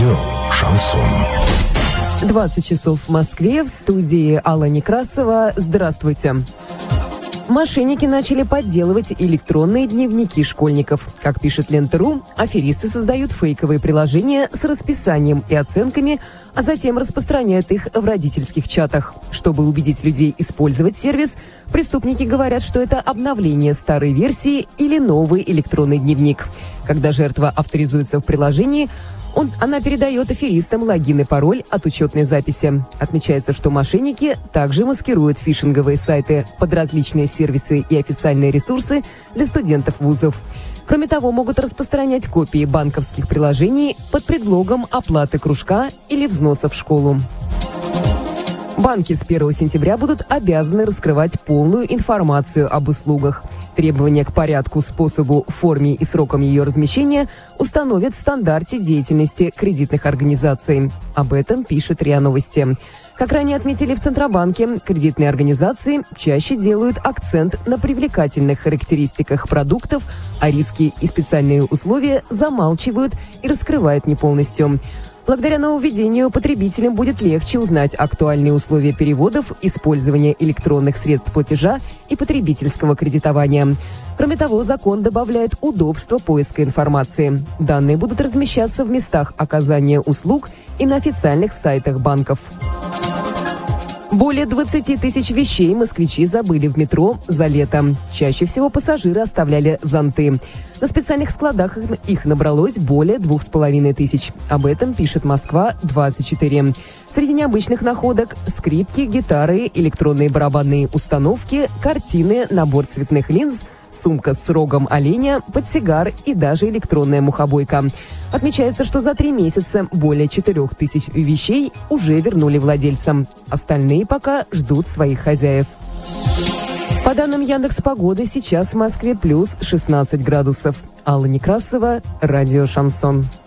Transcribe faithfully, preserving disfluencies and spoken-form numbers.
Радио «Шансон». двадцать часов в Москве, в студии Алла Некрасова. Здравствуйте. Мошенники начали подделывать электронные дневники школьников. Как пишет Лента.ру, аферисты создают фейковые приложения с расписанием и оценками, а затем распространяют их в родительских чатах. Чтобы убедить людей использовать сервис, преступники говорят, что это обновление старой версии или новый электронный дневник. Когда жертва авторизуется в приложении, Он, она передает аферистам логин и пароль от учетной записи. Отмечается, что мошенники также маскируют фишинговые сайты под различные сервисы и официальные ресурсы для студентов вузов. Кроме того, могут распространять копии банковских приложений под предлогом оплаты кружка или взноса в школу. Банки с первого сентября будут обязаны раскрывать полную информацию об услугах. Требования к порядку, способу, форме и срокам ее размещения установят в стандарте деятельности кредитных организаций. Об этом пишет РИА Новости. Как ранее отметили в Центробанке, кредитные организации чаще делают акцент на привлекательных характеристиках продуктов, а риски и специальные условия замалчивают и раскрывают не полностью. Благодаря нововведению потребителям будет легче узнать актуальные условия переводов, использования электронных средств платежа и потребительского кредитования. Кроме того, закон добавляет удобство поиска информации. Данные будут размещаться в местах оказания услуг и на официальных сайтах банков. Более двадцати тысяч вещей москвичи забыли в метро за лето. Чаще всего пассажиры оставляли зонты. На специальных складах их набралось более двух с половиной тысяч. Об этом пишет Москва двадцать четыре. Среди необычных находок – скрипки, гитары, электронные барабанные установки, картины, набор цветных линз, сумка с рогом оленя, портсигар и даже электронная мухобойка. Отмечается, что за три месяца более четырех тысяч вещей уже вернули владельцам. Остальные пока ждут своих хозяев. По данным Яндекс.Погоды, сейчас в Москве плюс шестнадцать градусов. Алла Некрасова, радио «Шансон».